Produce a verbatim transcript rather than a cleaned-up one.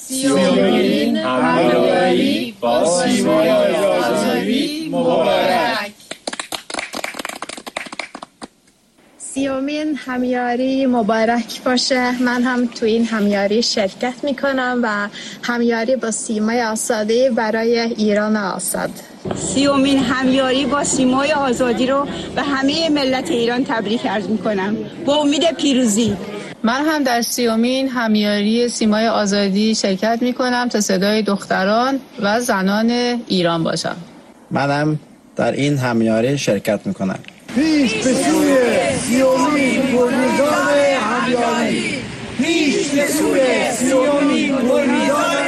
سیومین همیاری با سیمای آزادی مبارک. سیومین همیاری مبارک باشه. من هم تو این همیاری شرکت میکنم و همیاری با سیمای آزادی برای ایران آزاد. سیومین همیاری با سیمای آزادی رو به همه ملت ایران تبریک عرض میکنم با امید پیروزی. من هم در سیومین همیاری سیمای آزادی شرکت میکنم تا صدای دختران و زنان ایران باشم. منم در این همیاری شرکت میکنم. پیش به سوی سیومین گلمیزان همیاری، پیش به سوی سیومین گلمیزان